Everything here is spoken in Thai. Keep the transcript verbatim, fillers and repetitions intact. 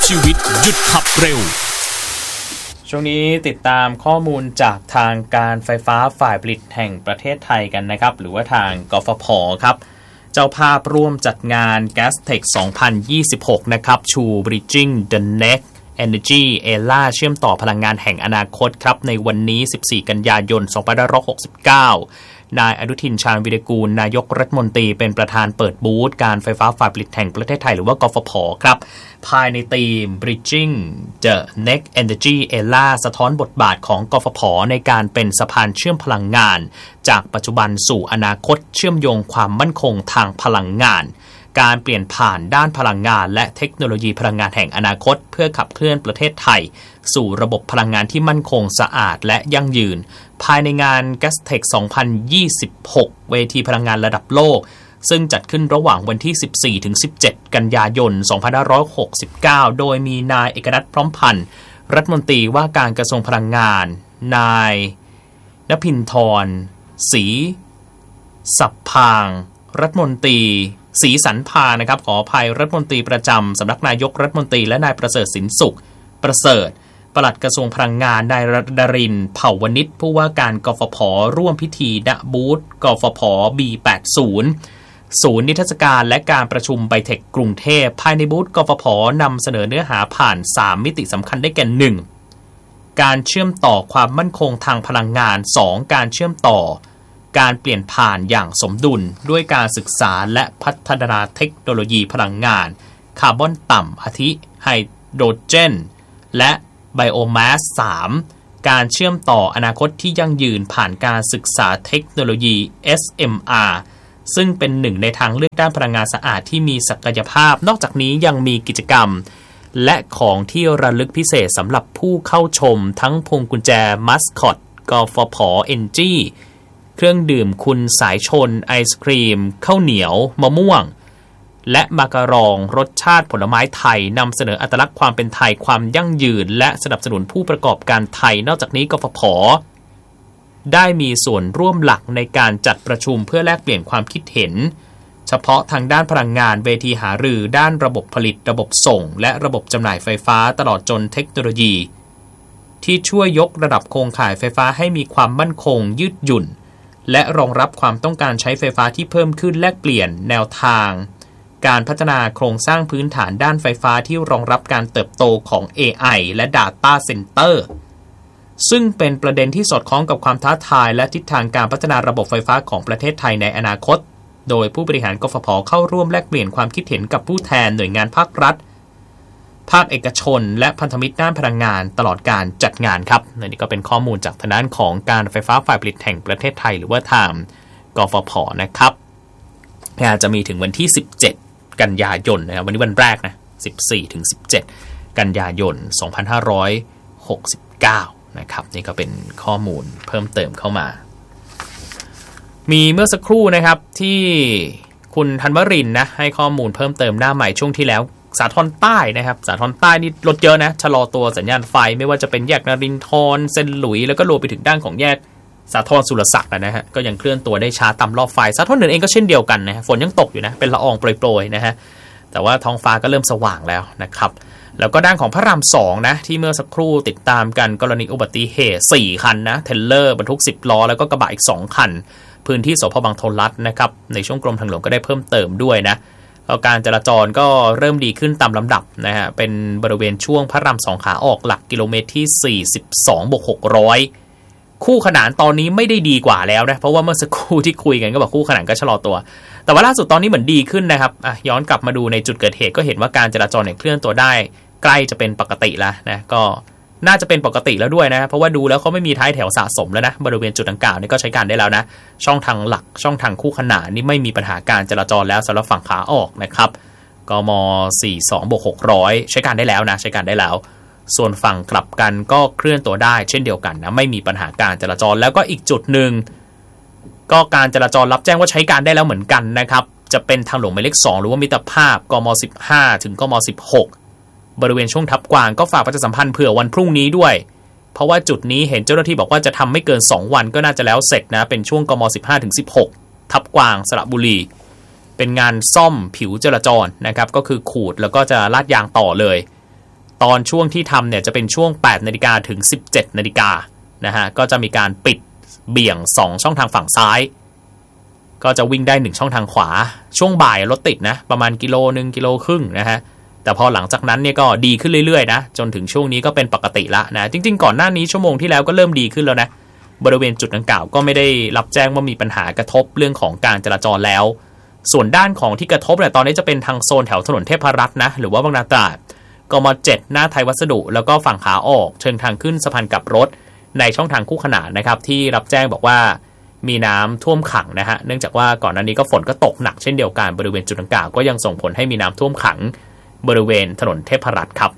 ชีวิตหยุดขับเร็วช่วงนี้ติดตามข้อมูลจากทางการไฟฟ้าฝ่ายผลิตแห่งประเทศไทยกันนะครับหรือว่าทางกฟผ.ครับเจ้าภาพร่วมจัดงาน Gastech สองพันยี่สิบหกนะครับชู Bridging the Next Energy Era เชื่อมต่อพลังงานแห่งอนาคตครับในวันนี้สิบสี่กันยายนสองพันห้าร้อยหกสิบเก้านายอนุทินชาญวิรากูลนายกรัฐมนตรีเป็นประธานเปิดบูธการไฟฟ้าฝ่ายผลิตแห่งประเทศไทยหรือว่ากฟผ.ครับภายในธีม Bridging the Next Energy Era สะท้อนบทบาทของกฟผ.ในการเป็นสะพานเชื่อมพลังงานจากปัจจุบันสู่อนาคตเชื่อมโยงความมั่นคงทางพลังงานการเปลี่ยนผ่านด้านพลังงานและเทคโนโลยีพลังงานแห่งอนาคตเพื่อขับเคลื่อนประเทศไทยสู่ระบบพลังงานที่มั่นคงสะอาดและยั่งยืนภายในงาน Gastech สองพันยี่สิบหกเวทีพลังงานระดับโลกซึ่งจัดขึ้นระหว่างวันที่ สิบสี่ถึงสิบเจ็ด กันยายน สองพันห้าร้อยหกสิบเก้าโดยมีนายเอกนัทพร้อมพันธ์รัฐมนตรีว่าการกระทรวงพลังงานนายณภินทรศรีสัพพางรัฐมนตรีศรีสันพานะครับขออภัยรัฐมนตรีประจำสำนักนายกรัฐมนตรีและนายประเสริฐสินสุขประเสริฐปลัดกระทรวงพลังงานนายดรินทร์เผ่าวณิชผู้ว่าการกฟผ.ร่วมพิธีณบูธกฟผ. บี แปดสิบ ศูนย์นิทรรศการและการประชุมไบเทคกรุงเทพภายในบูธกฟผ.นำเสนอเนื้อหาผ่านสามมิติสำคัญได้แก่ หนึ่ง การเชื่อมต่อความมั่นคงทางพลังงาน สอง การเชื่อมต่อการเปลี่ยนผ่านอย่างสมดุลด้วยการศึกษาและพัฒนาเทคโนโลยีพลังงานคาร์บอนต่ำอาทิไฮโดรเจนและไบโอแมส สาม การเชื่อมต่ออนาคตที่ยั่งยืนผ่านการศึกษาเทคโนโลยี เอส เอ็ม อาร์ ซึ่งเป็นหนึ่งในทางเลือกด้านพลังงานสะอาดที่มีศักยภาพนอกจากนี้ยังมีกิจกรรมและของที่ระลึกพิเศษสำหรับผู้เข้าชมทั้งพวงกุญแจมัสคอตกฟผ เอ็น จี เครื่องดื่มคุณสายชนไอศครีมข้าวเหนียวมะม่วงและมาการองรสชาติผลไม้ไทยนำเสนออัตลักษณ์ความเป็นไทยความยั่งยืนและสนับสนุนผู้ประกอบการไทยนอกจากนี้กฟผ.ได้มีส่วนร่วมหลักในการจัดประชุมเพื่อแลกเปลี่ยนความคิดเห็นเฉพาะทางด้านพลังงานเวทีหารือด้านระบบผลิตระบบส่งและระบบจำหน่ายไฟฟ้าตลอดจนเทคโนโลยีที่ช่วยยกระดับโครงข่ายไฟฟ้าให้มีความมั่นคงยืดหยุ่นและรองรับความต้องการใช้ไฟฟ้าที่เพิ่มขึ้นแลกเปลี่ยนแนวทางการพัฒนาโครงสร้างพื้นฐานด้านไฟฟ้าที่รองรับการเติบโตของ เอ ไอ และ Data Center ซึ่งเป็นประเด็นที่สอดคล้องกับความท้าทายและทิศทางการพัฒนาระบบไฟฟ้าของประเทศไทยในอนาคตโดยผู้บริหารกฟผ.เข้าร่วมแลกเปลี่ยนความคิดเห็นกับผู้แทนหน่วยงานภาครัฐภาคเอกชนและพันธมิตรด้านพลังงานตลอดการจัดงานครับนี่ก็เป็นข้อมูลจากทางด้านของการไฟฟ้าฝ่ายผลิตแห่งประเทศไทยหรือว่าทางกฟผ.นะครับงานจะมีถึงวันที่สิบเจ็ดกันยายนนะครับวันนี้วันแรกนะสิบสี่ถึงสิบเจ็ดกันยายนสองพันห้าร้อยหกสิบเก้านะครับนี่ก็เป็นข้อมูลเพิ่มเติมเข้ามามีเมื่อสักครู่นะครับที่คุณธัญวรินทร์นะให้ข้อมูลเพิ่มเติมหน้าใหม่ช่วงที่แล้วสาทรใต้นะครับสาทรใต้นี่รถเยอะนะชะลอตัวสัญญาณไฟไม่ว่าจะเป็นแยกนรินทร์เส้นหลุยแล้วก็รวมไปถึงด้านของแยกสาทรสุรศักดิ์นะฮะก็ยังเคลื่อนตัวได้ช้าตามรอบไฟสาทรเหนือเองก็เช่นเดียวกันนะฮะฝนยังตกอยู่นะเป็นละอองโปรยๆนะฮะแต่ว่าท้องฟ้าก็เริ่มสว่างแล้วนะครับแล้วก็ด้านของพระรามสองนะที่เมื่อสักครู่ติดตามกันกรณีอุบัติเหตุสี่คันนะเทรลเลอร์บรรทุกสิบล้อแล้วก็กระบะอีกสองคันพื้นที่สพบางโทรัฐนะครับในช่วงกรมทางหลวงก็ได้เพิ่มเติมด้วยนะการจราจรก็เริ่มดีขึ้นตามลำดับนะฮะเป็นบริเวณช่วงพระรามสองขาออกหลักกิโลเมตรที่สี่สิบสองบวกหกร้อยคู่ขนานตอนนี้ไม่ได้ดีกว่าแล้วนะเพราะว่าเมื่อสักครู่ที่คุยกันก็บอกคู่ขนานก็ชะลอตัวแต่ว่าล่าสุดตอนนี้เหมือนดีขึ้นนะครับอ่ะย้อนกลับมาดูในจุดเกิดเหตุก็เห็นว่าการจราจรเนี่ยเคลื่อนตัวได้ใกล้จะเป็นปกติแล้วนะก็น่าจะเป็นปกติแล้วด้วยนะเพราะว่าดูแล้วเขาไม่มีท้ายแถวสะสมแล้วนะบริเวณจุดดังกล่าวนี่ก็ใช้การได้แล้วนะช่องทางหลักช่องทางคู่ขนานนี่ไม่มีปัญหาการจราจรแล้วสำหรับฝั่งขาออกนะครับกมสี่สิบสองบวกหกร้อยใช้การได้แล้วนะใช้การได้แล้วส่วนฝั่งกลับกันก็เคลื่อนตัวได้เช่นเดียวกันนะไม่มีปัญหาการจราจรแล้วก็อีกจุดหนึ่งก็การจราจรรับแจ้งว่าใช้การได้แล้วเหมือนกันนะครับจะเป็นทางหลวงหมายเลขสองหรือว่ามิตรภาพกมสิบห้าถึงกมสิบหกบริเวณช่วงทับกวางก็ฝากประชาสัมพันธ์เผื่อวันพรุ่งนี้ด้วยเพราะว่าจุดนี้เห็นเจ้าหน้าที่บอกว่าจะทำไม่เกินสองวันก็น่าจะแล้วเสร็จนะเป็นช่วงกมสิบห้าถึงสิบหกทับกวางสระบุรีเป็นงานซ่อมผิวจราจรนะครับก็คือขูดแล้วก็จะลาดยางต่อเลยตอนช่วงที่ทำเนี่ยจะเป็นช่วงแปดนาฬิกาถึงสิบเจ็ดนาฬิกานะฮะก็จะมีการปิดเบี่ยงสองช่องทางฝั่งซ้ายก็จะวิ่งได้หนึ่งช่องทางขวาช่วงบ่ายรถติดนะประมาณกิโลนึงกิโลครึ่งนะฮะแต่พอหลังจากนั้นเนี่ยก็ดีขึ้นเรื่อยๆนะจนถึงช่วงนี้ก็เป็นปกติละนะจริงๆก่อนหน้านี้ชั่วโมงที่แล้วก็เริ่มดีขึ้นแล้วนะบริเวณจุดดังกล่าวก็ไม่ได้รับแจ้งว่ามีปัญหากระทบเรื่องของการจราจรแล้วส่วนด้านของที่กระทบเนี่ยตอนนี้จะเป็นทางโซนแถวถนนเทพรัตน์นะหรือว่าบางนาตราดกม.เจ็ดหน้าไทยวัสดุแล้วก็ฝั่งขาออกเชิงทางขึ้นสะพานกลับรถในช่องทางคู่ขนานนะครับที่รับแจ้งบอกว่ามีน้ำท่วมขังนะฮะเนื่องจากว่าก่อนหน้านี้ก็ฝนก็ตกหนักเช่นเดียวกันบริเวณจุดดังกล่าวก็ยังส่งผลให้มีน้ำท่วมขังบริเวณถนนเทพรัตน์ครับ